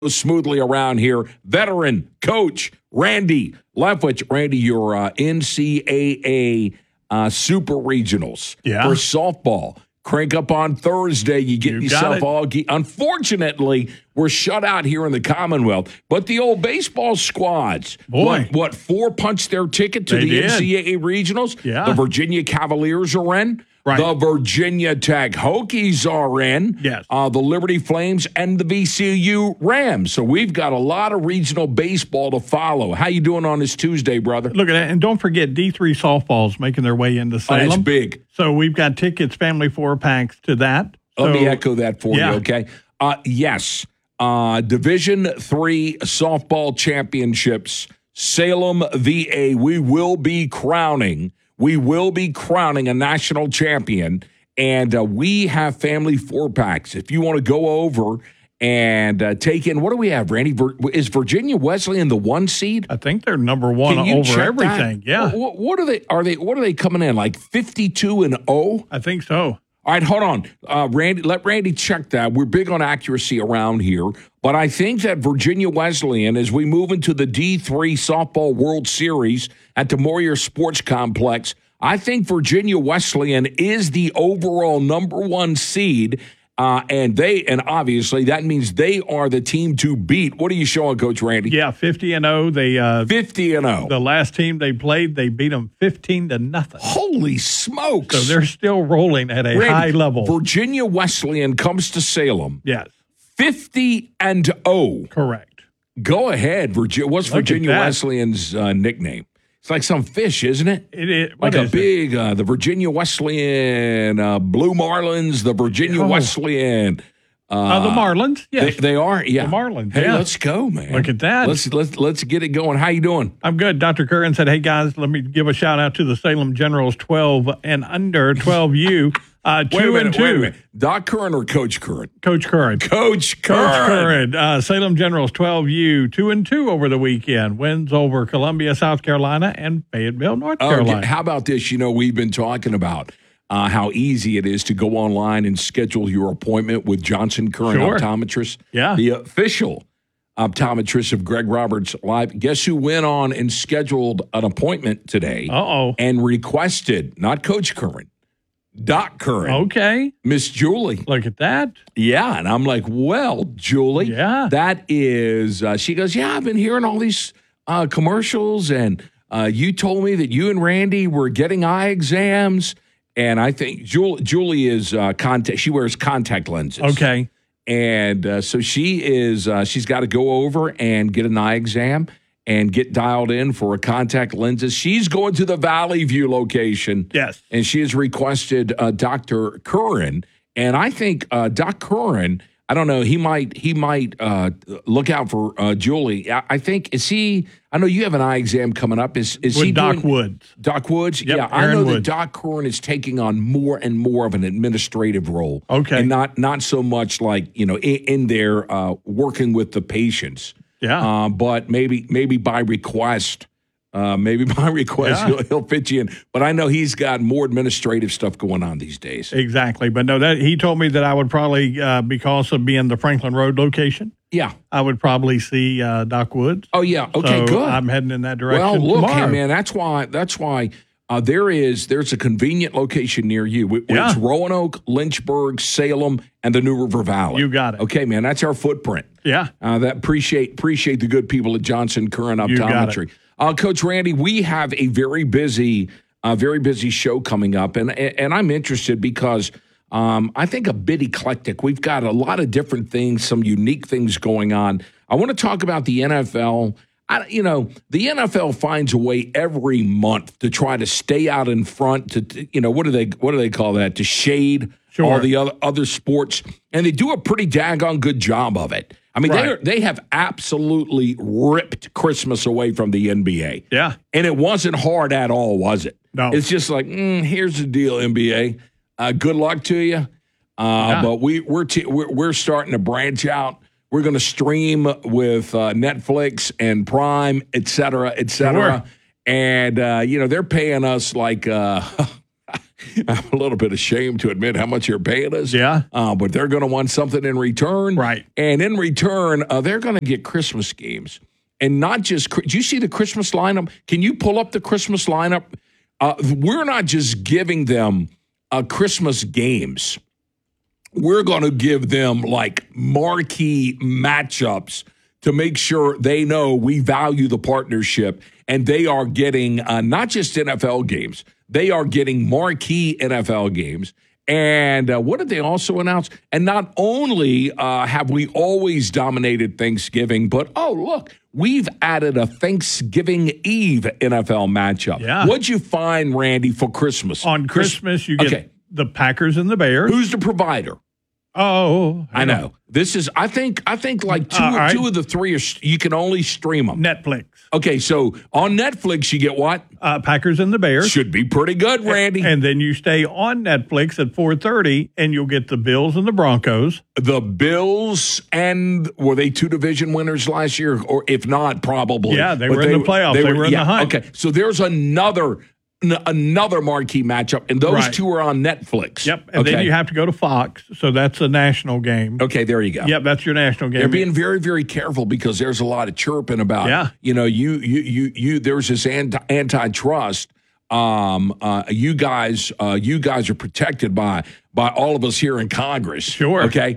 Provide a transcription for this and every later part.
smoothly around here. Veteran coach Randy Leftwich. Randy, your NCAA Super Regionals for softball. Crank up on Thursday. You get yourself all unfortunately, we're shut out here in the Commonwealth. But the old baseball squads, what 4 punched their ticket to the NCAA Regionals? Yeah. The Virginia Cavaliers are in. Right. The Virginia Tech Hokies are in. Yes. The Liberty Flames and the VCU Rams. So we've got a lot of regional baseball to follow. How you doing on this Tuesday, brother? Look at that. And don't forget, D3 softball's making their way into Salem. That's big. So we've got tickets, family 4-packs to that. Let me echo that for you, okay? Yes. Division III softball championships, Salem, VA. We will be crowning a national champion, and we have family 4-packs. If you want to go over and take in, what do we have, Randy? Is Virginia Wesleyan the 1 seed? I think they're number 1 over everything. That? Yeah. What are they? What are they coming in, like 52-0? I think so. All right, hold on. Randy, let Randy check that. We're big on accuracy around here. But I think that Virginia Wesleyan, as we move into the D3 Softball World Series at the Moyer Sports Complex, I think Virginia Wesleyan is the overall number 1 seed. And obviously that means they are the team to beat. What are you showing, Coach Randy? Yeah, 50-0. They 50-0. The last team they played, they beat them 15-0. Holy smokes! So they're still rolling at a high level. Virginia Wesleyan comes to Salem. Yes, 50-0. Correct. Go ahead, Virginia. What's Virginia Wesleyan's nickname? It's like some fish, isn't it? It is. Like a big, the Virginia Wesleyan Blue Marlins, the Virginia Wesleyan. The Marlins, yes. They are, yeah. The Marlins, Hey, let's go, man. Look at that. Let's get it going. How you doing? I'm good. Dr. Curran said, hey, guys, let me give a shout-out to the Salem Generals 12 and under, 12U. 2-2. Doc Curran or Coach Curran? Coach Curran. Coach Curran. Salem Generals 12U 2-2 over the weekend. Wins over Columbia, South Carolina, and Fayetteville, North Carolina. How about this? We've been talking about how easy it is to go online and schedule your appointment with Johnson Curran Optometrist. Yeah. The official optometrist of Greg Roberts Live. Guess who went on and scheduled an appointment today? And requested, not Coach Curran, Doc Curran. Okay. Miss Julie. Look at that. Yeah. And I'm like, well, Julie, that is, she goes, I've been hearing all these commercials, and you told me that you and Randy were getting eye exams. And I think Julie is she wears contact lenses. Okay. And so she's got to go over and get an eye exam and get dialed in for a contact lenses. She's going to the Valley View location. Yes. And she has requested Dr. Curran. And I think Doc Curran, I don't know, he might look out for Julie. I think, I know you have an eye exam coming up. Is he Doc Woods? Doc Woods? Yep, yeah, I know that Doc Curran is taking on more and more of an administrative role. Okay. And not so much like, in there working with the patients. Yeah. But maybe by request. He'll fit you in. But I know he's got more administrative stuff going on these days. Exactly. But no, that he told me that I would probably, because of being the Franklin Road location, I would probably see Doc Woods. Oh, yeah. Okay, so good. I'm heading in that direction. Well, look, tomorrow. hey, man, that's why there's a convenient location near you. It's Roanoke, Lynchburg, Salem, and the New River Valley. You got it. Okay, man, that's our footprint. Yeah. That appreciate the good people at Johnson Curran Optometry. Coach Randy, we have a very busy show coming up, and I'm interested because I think a bit eclectic. We've got a lot of different things, some unique things going on. I want to talk about the NFL. The NFL finds a way every month to try to stay out in front. What do they call that? To shade all the other sports, and they do a pretty daggone good job of it. I mean, they have absolutely ripped Christmas away from the NBA. Yeah, and it wasn't hard at all, was it? No, it's just like, here's the deal, NBA. Good luck to you. But we're starting to branch out. We're going to stream with Netflix and Prime, et cetera, et cetera. Sure. And, they're paying us like I'm a little bit ashamed to admit how much you're paying us. Yeah. But they're going to want something in return. Right. And in return, they're going to get Christmas games. And not just, do you see the Christmas lineup? Can you pull up the Christmas lineup? We're not just giving them Christmas games. We're going to give them like marquee matchups to make sure they know we value the partnership. And they are getting not just NFL games, they are getting marquee NFL games. And what did they also announce? And not only have we always dominated Thanksgiving, but look, we've added a Thanksgiving Eve NFL matchup. Yeah. What'd you find, Randy, for Christmas? On Christmas, you get the Packers and the Bears. Who's the provider? Oh, I know. This is, I think like two of the three you can only stream them. Netflix. Okay, so on Netflix, you get what? Packers and the Bears. Should be pretty good, Randy. And then you stay on Netflix at 4:30, and you'll get the Bills and the Broncos. The Bills, and were they 2 division winners last year? Or if not, probably. Yeah, they were in the playoffs. They were in the hunt. Okay, so there's another marquee matchup, and those two are on Netflix. Yep, and then you have to go to Fox, so that's a national game. Okay, there you go. Yep, that's your national game. They're being very, very careful because there's a lot of chirping about, you there's this antitrust. You guys are protected by all of us here in Congress. Sure. Okay.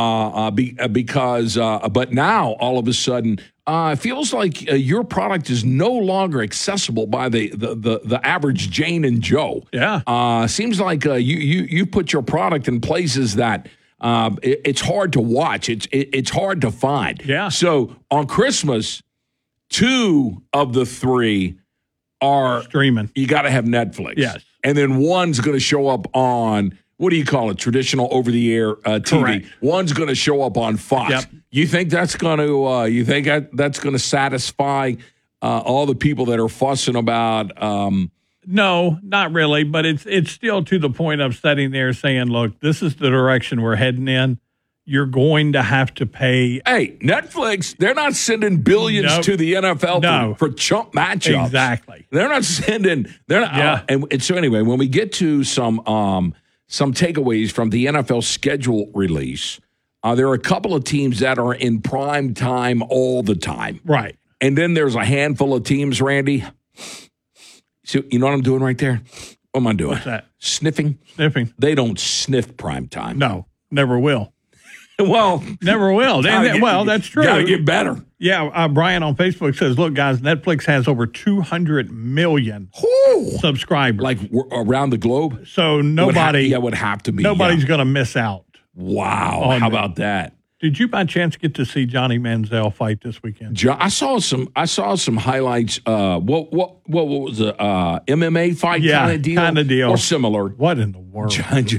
Because but now all of a sudden, it feels like your product is no longer accessible by the average Jane and Joe. Yeah. Seems like you put your product in places that it's hard to watch. It's hard to find. Yeah. So on Christmas, 2 of the 3 are streaming. You got to have Netflix. Yes. And then one's going to show up on, what do you call it, traditional over-the-air TV. Correct. One's going to show up on Fox. Yep. You think that's going to that's going to satisfy all the people that are fussing about No, not really, but it's still to the point of sitting there saying, look, this is the direction we're heading in. You're going to have to pay. Hey, Netflix, they're not sending billions to the NFL for chump matchups. Exactly. They're not sending. They're not. Yeah. And so anyway, when we get to some takeaways from the NFL schedule release, there are a couple of teams that are in prime time all the time. Right. And then there's a handful of teams, Randy. So you know what I'm doing right there? What am I doing? What's that? Sniffing. They don't sniff prime time. No, never will. Well, never will. That's true. Got to get better. Yeah, Brian on Facebook says, look, guys, Netflix has over 200 million subscribers. Like around the globe? So nobody would have to be. Nobody's going to miss out. Wow. How about that? Did you by chance get to see Johnny Manziel fight this weekend? I saw some highlights. What was the MMA fight kind of deal? Or similar. What in the world?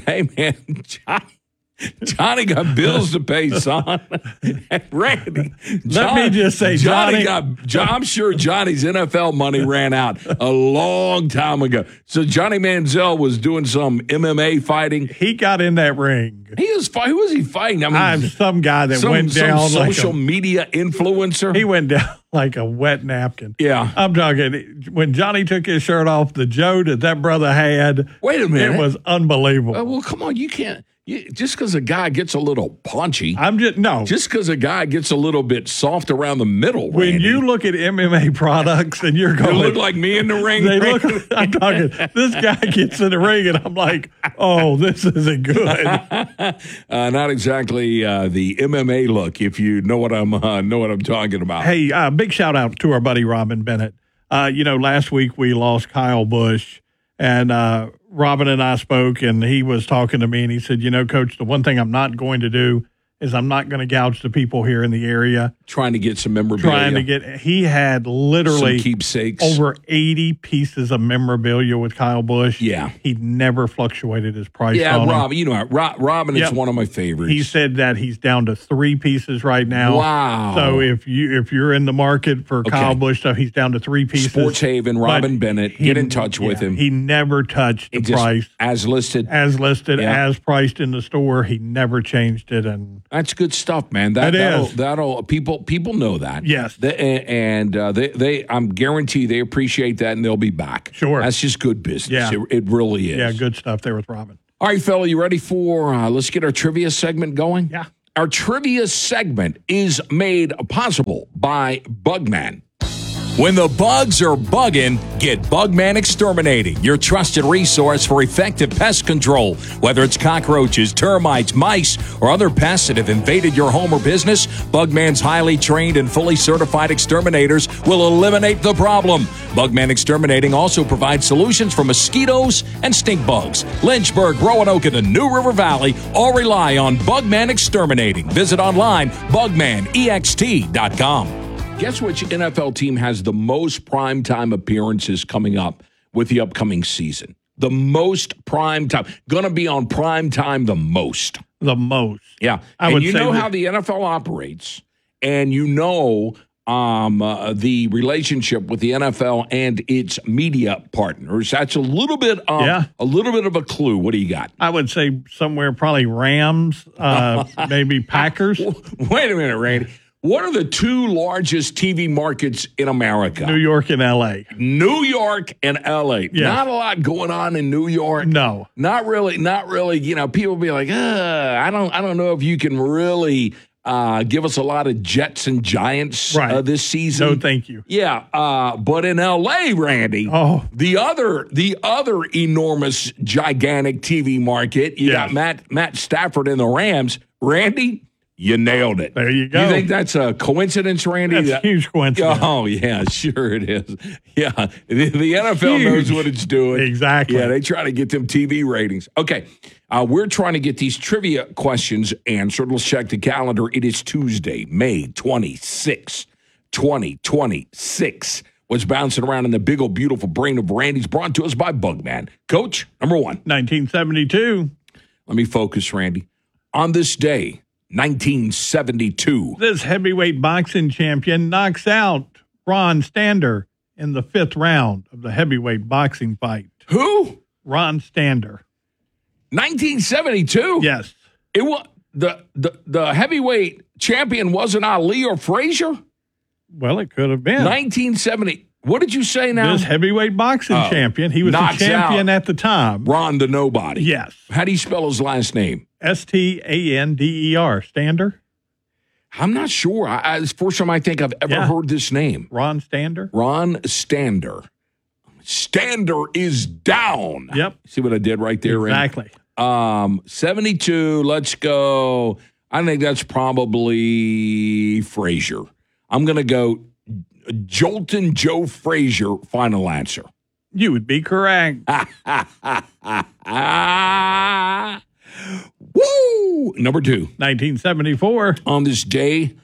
Johnny got bills to pay, son. Randy, let me just say, I'm sure Johnny's NFL money ran out a long time ago. So Johnny Manziel was doing some MMA fighting. He got in that ring. Who was he fighting? I mean, I'm some guy that went down some social media influencer. He went down like a wet napkin. Yeah. I'm talking, when Johnny took his shirt off, the Joe that brother had. Wait a minute. It was unbelievable. Well, come on. You can't. Just because a guy gets a little punchy. Just because a guy gets a little bit soft around the middle. When Randy, you look at MMA products and you're going. You look like me in the ring. I'm talking, this guy gets in the ring and I'm like, oh, this isn't good. Not exactly the MMA look, if you know what I'm talking about. Hey, big shout out to our buddy Robin Bennett. Last week we lost Kyle Busch, and Robin and I spoke, and he was talking to me, and he said, Coach, the one thing I'm not going to do is I'm not going to gouge the people here in the area. Trying to get some memorabilia. He had literally some keepsakes. Over 80 pieces of memorabilia with Kyle Busch. Yeah. He never fluctuated his price. Yeah, Robin is one of my favorites. He said that he's down to 3 pieces right now. Wow. So if you're in the market for Kyle Busch stuff, he's down to 3 pieces. Sports Haven, Robin Bennett, get in touch with him. He never touched the price. As listed. As priced in the store. He never changed it. And That's good stuff, man. That'll people know that. Yes, they I'm guarantee they appreciate that, and they'll be back. Sure, that's just good business. Yeah, it really is. Yeah, good stuff there with Robin. All right, fella, you ready for? Let's get our trivia segment going. Yeah, our trivia segment is made possible by Bugman. When the bugs are bugging, get Bugman Exterminating, your trusted resource for effective pest control. Whether it's cockroaches, termites, mice, or other pests that have invaded your home or business, Bugman's highly trained and fully certified exterminators will eliminate the problem. Bugman Exterminating also provides solutions for mosquitoes and stink bugs. Lynchburg, Roanoke, and the New River Valley all rely on Bugman Exterminating. Visit online, bugmanext.com. Guess which NFL team has the most primetime appearances coming up with the upcoming season? The most primetime. Going to be on primetime the most. The most. Yeah. And you know how the NFL operates, and you know the relationship with the NFL and its media partners. That's a little bit of a clue. What do you got? I would say somewhere probably Rams, maybe Packers. Wait a minute, Randy. What are the two largest TV markets in America? New York and L.A. New York and L.A. Yes. Not a lot going on in New York. No. Not really. You know, people be like, I don't know if you can really give us a lot of Jets and Giants this season. No, thank you. Yeah. But in L.A., Randy, the other enormous, gigantic TV market, you got Matt Stafford and the Rams. Randy, you nailed it. There you go. You think that's a coincidence, Randy? That's a huge coincidence. Oh, yeah, sure it is. Yeah, the NFL knows what it's doing. Exactly. Yeah, they try to get them TV ratings. Okay, we're trying to get these trivia questions answered. Let's check the calendar. It is Tuesday, May 26, 2026. What's bouncing around in the big old beautiful brain of Randy's brought to us by Bugman. Coach, number one. 1972. Let me focus, Randy. On this day, 1972. This heavyweight boxing champion knocks out Ron Stander in the 5th round of the heavyweight boxing fight. Who? Ron Stander. 1972? Yes. It was the heavyweight champion wasn't Ali or Frazier? Well, it could have been. 1970. What did you say now? This heavyweight boxing champion. He was the champion at the time. Ron the Nobody. Yes. How do you spell his last name? Stander. Stander? I'm not sure. It's the first time I think I've ever heard this name. Ron Stander? Ron Stander. Stander is down. Yep. See what I did right there? Exactly. 72. Let's go. I think that's probably Frazier. I'm going to go Jolton Joe Frazier. Final answer. You would be correct. Woo! Number two. 1974. On this day,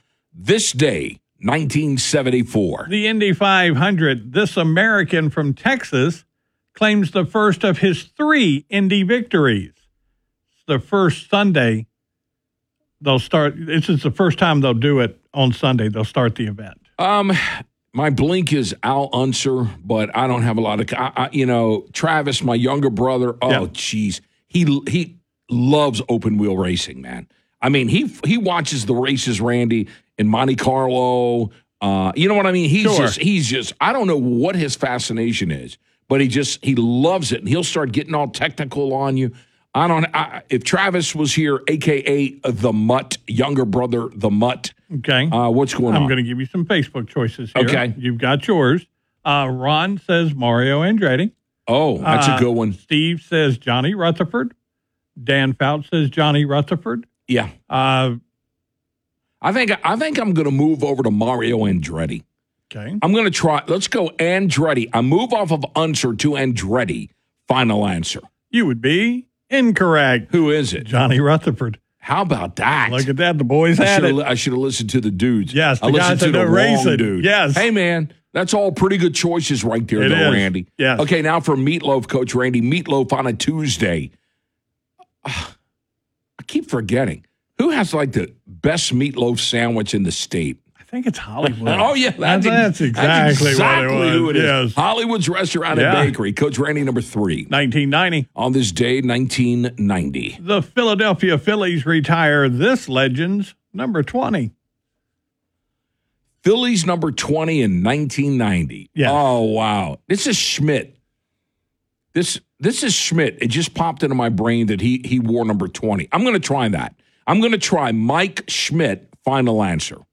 1974. The Indy 500, this American from Texas claims the first of his 3 Indy victories. It's the first Sunday they'll start. This is the first time they'll do it on Sunday. They'll start the event. My blink is Al Unser, but I don't have a lot of, Travis, my younger brother. Oh, geez. He loves open wheel racing, man. I mean, he watches the races, Randy, in Monte Carlo. You know what I mean? He's just, I don't know what his fascination is, but he loves it. And he'll start getting all technical on you. If Travis was here, AKA the Mutt, younger brother, the Mutt. Okay. What's going on? I'm going to give you some Facebook choices here. Okay. You've got yours. Ron says Mario Andretti. Oh, that's a good one. Steve says Johnny Rutherford. Dan Fouts says Johnny Rutherford. Yeah. I think I'm going to move over to Mario Andretti. Okay. I'm going to try. Let's go Andretti. I move off of Unser to Andretti. Final answer. You would be incorrect. Who is it? Johnny Rutherford. How about that? Look at that. The boys had it. I should have listened to the dudes. Yes, I listened to the wrong dude. Yes. Hey, man, that's all pretty good choices right there, Randy. Yes. Okay, now for Meatloaf, Coach Randy. Meatloaf on a Tuesday. I keep forgetting. Who has like the best meatloaf sandwich in the state? I think it's Hollywood. Oh, yeah. That's exactly what it was. Who it is. Yes. Hollywood's Restaurant and Bakery. Coach Randy, number 3. 1990. On this day, 1990. The Philadelphia Phillies retire this legend's number 20. Phillies number 20 in 1990. Yes. Oh, wow. This is Schmidt. This is Schmidt. It just popped into my brain that he wore number 20. I'm going to try that. I'm going to try Mike Schmidt, final answer.